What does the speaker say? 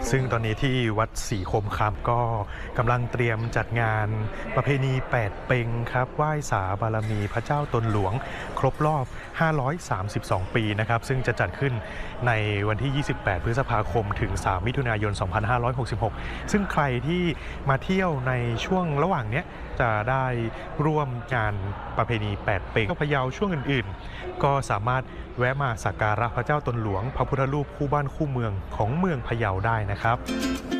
ซึ่งตอนนี้ที่วัดศรีคมคำก็กำลังเตรียมจัดงานประเพณีแปดเปงครับไหว้สาบารมีพระเจ้าตนหลวงครบรอบ532 ปีนะครับซึ่งจะจัดขึ้นในวันที่ 28 พฤษภาคมถึง 3 มิถุนายน 2566 ซึ่งใครที่มาเที่ยวในช่วงระหว่างนี้จะได้ร่วมงานประเพณีแปดเปงพะเยาช่วงอื่นๆก็สามารถแวะมาสักการะพระเจ้าตนหลวงพระพุทธรูปคู่บ้านคู่เมืองของเมืองพะเยาได้นะครับ